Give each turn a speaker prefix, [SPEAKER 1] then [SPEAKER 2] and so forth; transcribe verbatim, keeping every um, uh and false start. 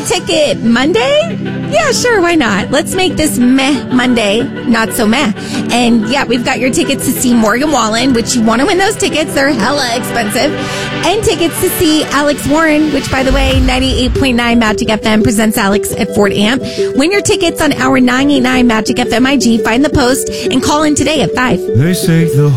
[SPEAKER 1] ticket Monday? Yeah, sure, why not? Let's make this meh Monday not so meh. And yeah, we've got your tickets to see Morgan Wallen, which you want to win those tickets. They're hella expensive. And tickets to see Alex Warren, which, by the way, ninety-eight point nine Magic F M presents Alex at Fort Amp. Win your tickets on our nine eight nine Magic F M I G. Find the post and call in today at five.
[SPEAKER 2] They say the